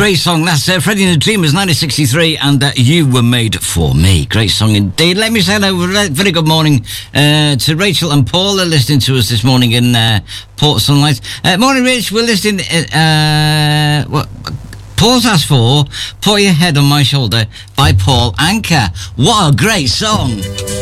Great song. That's Freddie and the Dreamers, 1963, and You Were Made For Me. Great song indeed. Let me say hello, very good morning to Rachel and Paul. They're listening to us this morning in Port Sunlight. Morning, Rich. We're listening... Paul's asked for Put Your Head on My Shoulder by Paul Anka. What a great song.